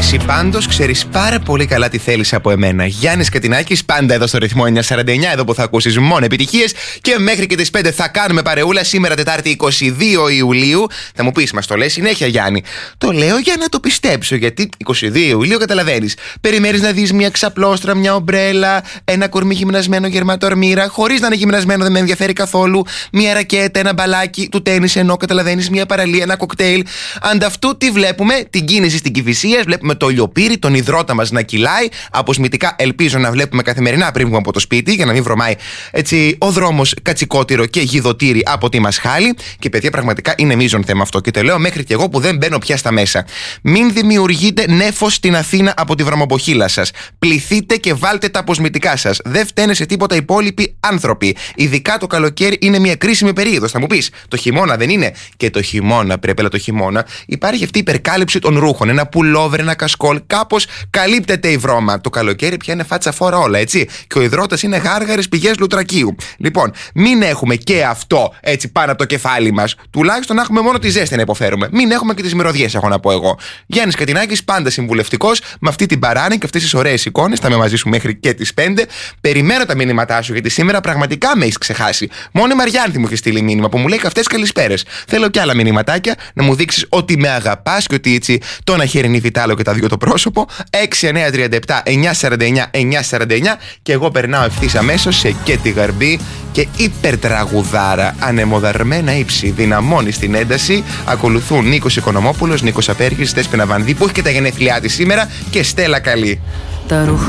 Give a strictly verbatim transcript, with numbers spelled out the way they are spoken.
Εσύ πάντως ξέρεις πάρα πολύ καλά τι θέλεις από εμένα. Γιάννης Κατινάκης, πάντα εδώ στο ρυθμό εννιακόσια σαράντα εννιά, εδώ που θα ακούσεις μόνο επιτυχίες. Και μέχρι και τις πέντε θα κάνουμε παρεούλα. Σήμερα Τετάρτη είκοσι δύο Ιουλίου. Θα μου πεις, μας το λες συνέχεια, Γιάννη. Το λέω για να το πιστέψω, γιατί είκοσι δύο Ιουλίου καταλαβαίνεις. Περιμένεις να δεις μια ξαπλώστρα, μια ομπρέλα, ένα κορμί γυμνασμένο γερματοαρμήρα, χωρίς να είναι γυμνασμένο, δεν με ενδιαφέρει καθόλου. Μια ρακέτα, ένα μπαλάκι του τένις, ενώ καταλαβαίνεις, μια παραλία, ένα κοκτέιλ. Ανταυτού τι βλέπουμε, την κίνηση στην Κηφισίας, βλέπουμε το λιοπύρι, τον υδρότα μας να κυλάει. Αποσμητικά ελπίζω να βλέπουμε καθημερινά πριν βγούμε από το σπίτι, για να μην βρωμάει έτσι ο δρόμος κατσικότηρο και γιδωτήρι από τη Μασχάλη. Και παιδιά, πραγματικά είναι μείζον θέμα αυτό. Και το λέω μέχρι και εγώ που δεν μπαίνω πια στα μέσα. Μην δημιουργείτε νέφος στην Αθήνα από τη βρωμοποχύλα σας. Πληθείτε και βάλτε τα αποσμητικά σας. Δεν φταίνε σε τίποτα οι υπόλοιποι άνθρωποι. Ειδικά το καλοκαίρι είναι μια κρίσιμη περίοδος. Θα μου πεις, το χειμώνα δεν είναι? Και το χειμώνα, πρέπει, αλλά το χειμώνα υπάρχει αυτή η υπερκάλυψη των ρούχων. Ένα πουλόβερ, ένα κασκόλ, κάπως καλύπτεται η βρώμα. Το καλοκαίρι πια είναι φάτσα φόρα όλα, έτσι. Και ο υδρότας είναι γάργαρες πηγές λουτρακίου. Λοιπόν, μην έχουμε και αυτό έτσι πάνω από το κεφάλι μας. Τουλάχιστον να έχουμε μόνο τη ζέστη να υποφέρουμε. Μην έχουμε και τις μυρωδιές, έχω να πω εγώ. Γιάννης Κατινάκης, πάντα συμβουλευτικός, με αυτή την παράνοια και αυτές τις ωραίες εικόνες. Θα είμαι μαζί σου μέχρι και τις πέντε. Περιμένω τα μηνύματά σου, γιατί σήμερα πραγματικά με έχεις ξεχάσει. Μόνο η Μαριάνθη μου έχει στείλει μήνυμα που μου λέει καυτές καλησπέρες. Θέλω κι άλλα μηνυματάκια να μου δείξεις ότι με αγαπάς και ότι έτσι το ένα χέρι είναι βιτάλο και τα δύο το πρόσωπο. έξι εννιά τρία επτά εννιακόσια σαράντα εννιά εννιακόσια σαράντα εννιά και εγώ περνάω ευθύς αμέσως σε και τη γαρμπή και υπερτραγουδάρα. Ανεμοδαρμένα ύψη, δυναμώνει στην ένταση. Ακολουθούν Νίκος Οικονομόπουλος, Νίκος Απέργης, Δέσποινα Βανδύ που έχει και τα γενέθλιά της σήμερα και Στέλλα Καλή.